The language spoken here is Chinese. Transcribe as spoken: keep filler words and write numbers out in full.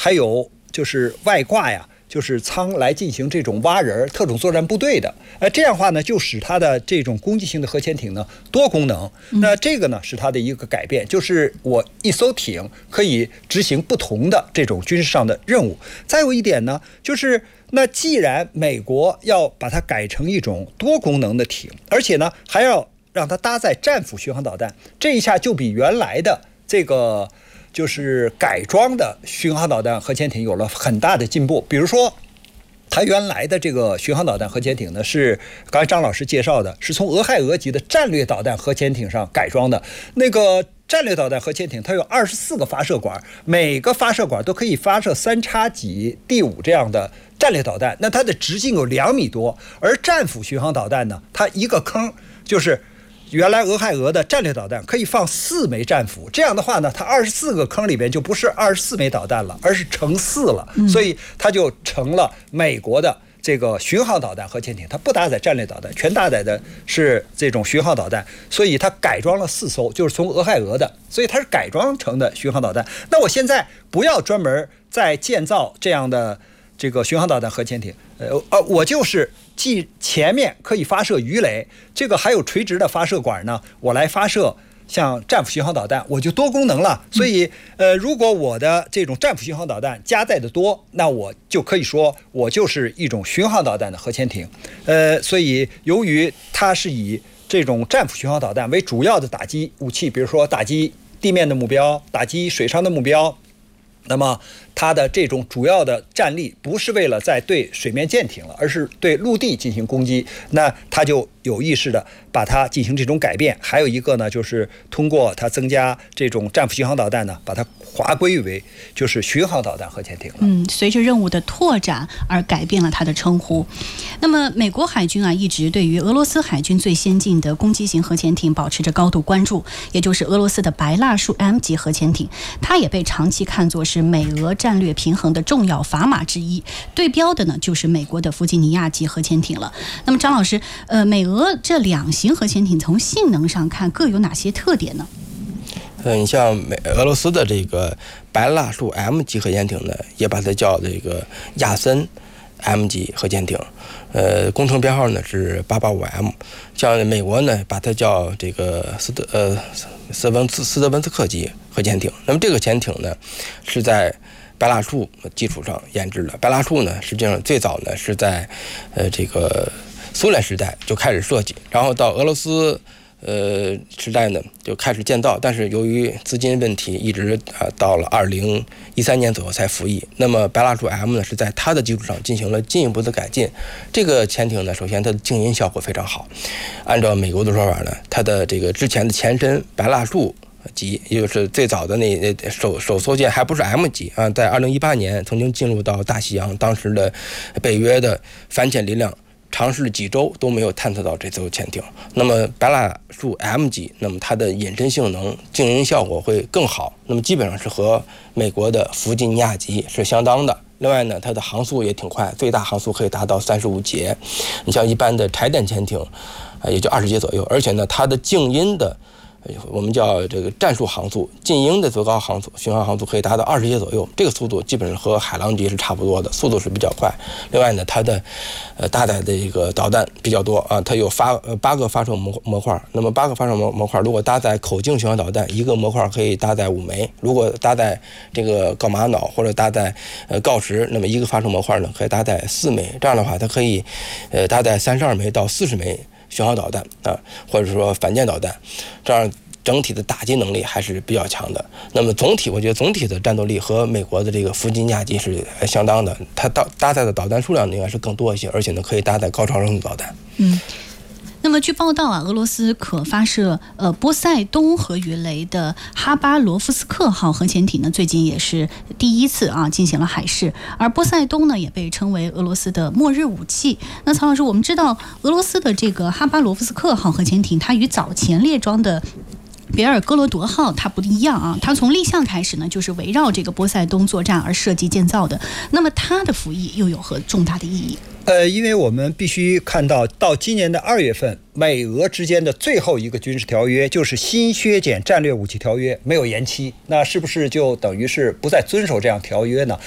还有就是外挂呀。就是舱来进行这种挖人特种作战部队的，呃，这样的话呢，就使它的这种攻击性的核潜艇呢多功能。那这个呢是它的一个改变，就是我一艘艇可以执行不同的这种军事上的任务。再有一点呢，就是那既然美国要把它改成一种多功能的艇，而且呢还要让它搭载战斧巡航导弹，这一下就比原来的这个。就是改装的巡航导弹核潜艇有了很大的进步，比如说，它原来的这个巡航导弹核潜艇呢，是刚才张老师介绍的，是从俄亥俄级的战略导弹核潜艇上改装的。那个战略导弹核潜艇它有二十四个发射管，每个发射管都可以发射三叉戟 D 五这样的战略导弹，那它的直径有两米多。而战斧巡航导弹呢，它一个坑就是。原来俄亥俄的战略导弹可以放四枚战斧，这样的话呢，它二十四个坑里边就不是二十四枚导弹了，而是乘四了，所以它就成了美国的这个巡航导弹核潜艇，它不搭载战略导弹，全搭载的是这种巡航导弹，所以它改装了四艘，就是从俄亥俄的，所以它是改装成的巡航导弹。那我现在不要专门再建造这样的这个巡航导弹核潜艇，呃呃，我就是既前面可以发射鱼雷，这个还有垂直的发射管呢，我来发射像战斧巡航导弹，我就多功能了。所以，呃，如果我的这种战斧巡航导弹加载的多，那我就可以说我就是一种巡航导弹的核潜艇。呃，所以由于它是以这种战斧巡航导弹为主要的打击武器，比如说打击地面的目标，打击水上的目标。那么它的这种主要的战力不是为了在对水面舰艇了，而是对陆地进行攻击，那它就有意识的把它进行这种改变。还有一个呢，就是通过它增加这种战斧巡航导弹呢，把它划归为就是巡航导弹核潜艇了。 嗯，随着任务的拓展而改变了它的称呼。那么美国海军啊，一直对于俄罗斯海军最先进的攻击型核潜艇保持着高度关注，也就是俄罗斯的白蜡树 M 级核潜艇，它也被长期看作是美俄战略平衡的重要砝码之一。对标的呢，就是美国的弗吉尼亚级核潜艇了。那么张老师，呃，美俄这两型核潜艇从性能上看各有哪些特点呢？ 嗯，你像美俄罗斯的这个白蜡树 M 级核潜艇呢，也把它叫这个亚森 M 级核潜艇，呃，工程编号呢是八八五 M。像美国呢，把它叫这个斯德呃斯文斯斯德文斯克级核潜艇。那么这个潜艇呢，是在白蜡树基础上研制的。白蜡树呢，实际上最早呢是在呃这个苏联时代就开始设计，然后到俄罗斯。呃，时代呢就开始建造，但是由于资金问题，一直啊、呃、到了二零一三年左右才服役。那么白蜡树 M 呢是在它的基础上进行了进一步的改进。这个潜艇呢，首先它的静音效果非常好，按照美国的说法呢，它的这个之前的前身白蜡树级，也就是最早的那首首艘舰还不是 M 级啊，在二零一八年曾经进入到大西洋，当时的北约的反潜力量。尝试了几周都没有探测到这艘潜艇。那么白蜡树 M 级，那么它的隐身性能、静音效果会更好。那么基本上是和美国的弗吉尼亚级是相当的。另外呢，它的航速也挺快，最大航速可以达到三十五节。你像一般的柴电潜艇，啊，也就二十节左右。而且呢，它的静音的。我们叫这个战术航速，静音的最高航速，巡航航速可以达到二十节左右，这个速度基本上和海狼级是差不多的，速度是比较快。另外呢，它的呃搭载的这个导弹比较多啊，它有发呃八个发射模模块，那么八个发射模模块，如果搭载口径巡航导弹，一个模块可以搭载五枚；如果搭载这个锆玛瑙或者搭载呃锆石，那么一个发射模块呢可以搭载四枚。这样的话，它可以呃搭载三十二枚到四十枚。巡航导弹啊，或者说反舰导弹，这样整体的打击能力还是比较强的。那么总体，我觉得总体的战斗力和美国的这个弗吉尼亚级是相当的。它搭搭载的导弹数量应该是更多一些，而且呢可以搭载高超声速导弹。 嗯。那么据报道啊，俄罗斯可发射呃波塞冬核鱼雷的哈巴罗夫斯克号核潜艇呢，最近也是第一次啊进行了海试。而波塞冬呢，也被称为俄罗斯的末日武器。那曹老师，我们知道俄罗斯的这个哈巴罗夫斯克号核潜艇，它与早前列装的别尔哥罗德号它不一样啊，它从立项开始呢，就是围绕这个波塞冬作战而设计建造的。那么它的服役又有何重大的意义？ 呃，因为我们必须看到，到今年的二月份，美俄之间的最后一个军事条约就是新削减战略武器条约没有延期，那是不是就等于是不再遵守这样条约呢？